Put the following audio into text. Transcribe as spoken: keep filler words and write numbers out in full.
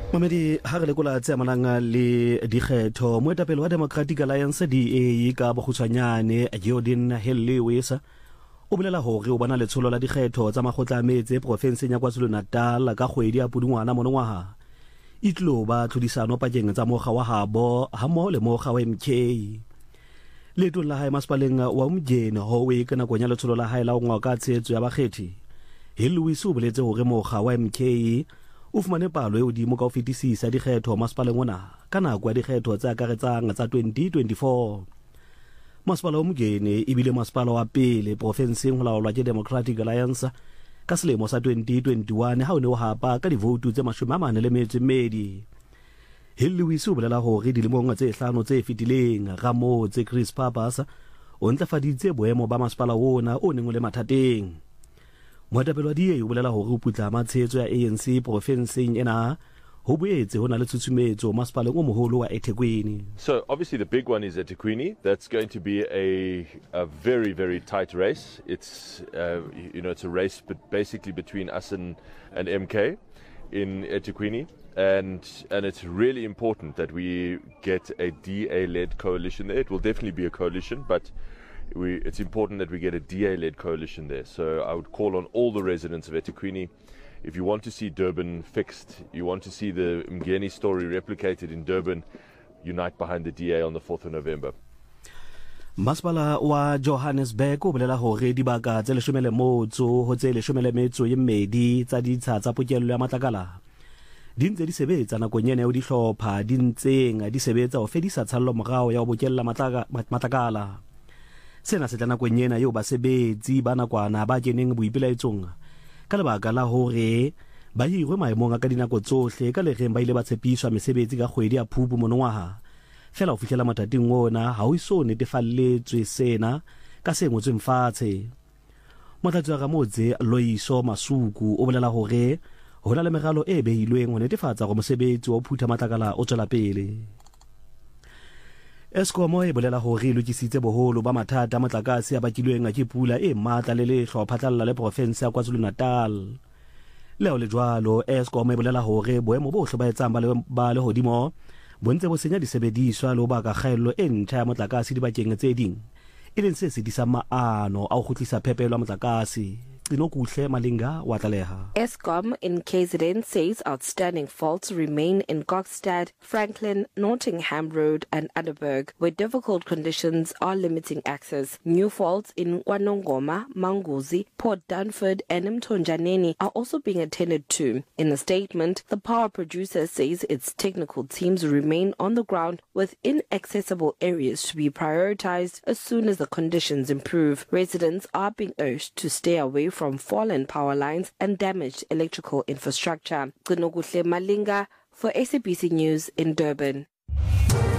Mamedi ha re lekola tse amanang le dikgetho moetapele wa Democratic Alliance D A ka bogutshwanyane Jordan Hellewis o bolela hore o bona letsholo la dikgetho tsa makgotla a metse profenseng ya KwaZulu-Natal ka kgwedi ya Pudungwana monongwaha itlo ba tlhodisano pakeng tsa mokga wa habo ha mo le mokga wa M K letong la hae masipaleng wa Umjeni Howe ka nakong ya letsholo la hae la ngwa ka tshetso ya bakgethi Hellewis o boletse hore mokga wa M K o fumane palo e hodimo ka ho fetisisa dikgetho masipaleng ona ka nako ya dikgetho tsa akaretsang tsa twenty twenty-four masipala wa Umjeni e bile masipala wa pele profenseng ho laolwa ke Democratic Alliance ka selemo sa twenty twenty-one ha o ne o hapa ka divoutu tse mashome a mane le metso e mmedi Hellewis o bolela hore dilemong tse hlano tse fetileng Ramo tse Chris Pappas o ntlafaditse boemo ba masipala wona o neng o le mathateng moetapele wa D A o bolela hore o putla matshetso ya A N C profenseng ena ho boetse ho na le tshutshumetso masipaleng o moholo wa eThekwini. So obviously the big one is eThekwini. That's going to be a a very very tight race. It's uh, you know it's a race but basically between us and and M K in eThekwini, and and it's really important that we get a D A-led coalition there. It will definitely be a coalition, but We, it's important that we get a D A-led coalition there. So I would call on all the residents of eThekwini, if you want to see Durban fixed, you want to see the Umgeni story replicated in Durban, unite behind the D A on the fourth of November. Masipala wa Johannesburg o bolela hore dibaka tse leshome le motso ho tse leshome le metso e mmedi tsa ditsha tsa pokello ya matlakala di ntse di sebetsa nakong ena o di hlopha di ntseng di sebetsa ho fedisa tshalo morao ya ho bokella matlakala sena se tlana kwenyena yo ba sebetsi ba nakwana ba keneng boipelaetsong ka lebaka la hore ba hirwe maemong a ka dinako tsohle ka legeng ba ile ba tshepiswa mesebetsi ka kgwedi ya Phupu monongwaha fela ho fihlela matating ona ha o iso netefalletswe sena ka se ngotsweng fatshe motlatsi wa Ramotse Loiso Masuku o bolela hore ho na le meralo e behilweng ho netefatsa gore mosebetsi wa phutha matlakala o tswela pele Eskom e bolela hore lokisitse boholo ba mathata a motlakase a bakilweng ke pula e matla le le hlophatlalla le province ya KwaZulu-Natal leo le jwalo Eskom e bolela hore boemo bo hlobaetsang ba le ba le hodimo bontse bo senya disebediswa le ho baka kgaello e ntjha ya motlakase di bakeng tse ding e leng se sedisa maano a ho kgutlisa phepelo ya motlakase Eskom in K Z N says outstanding faults remain in Kokstad, Franklin, Nottingham Road and Adderberg, where difficult conditions are limiting access. New faults in Wanongoma, Manguzi, Port Dunford and Mtonjaneni are also being attended to. In a statement, the power producer says its technical teams remain on the ground with inaccessible areas to be prioritized as soon as the conditions improve. Residents are being urged to stay away from from fallen power lines and damaged electrical infrastructure. Kunokuhle Malinga for S A B C News in Durban.